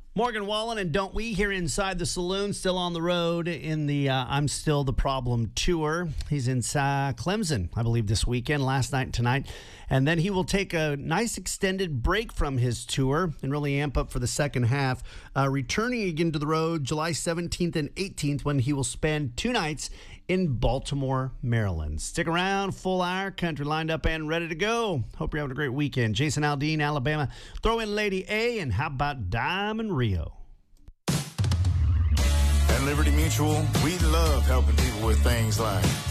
Morgan Wallen and Don't We here inside the saloon, still on the road in the I'm Still the Problem tour. He's in Clemson, I believe, this weekend, last night and tonight. And then he will take a nice extended break from his tour and really amp up for the second half, returning again to the road July 17th and 18th when he will spend 2 nights in Baltimore, Maryland. Stick around, full hour, country lined up and ready to go. Hope you're having a great weekend. Jason Aldean, Alabama. Throw in Lady A, and how about Diamond Rio? At Liberty Mutual, we love helping people with things like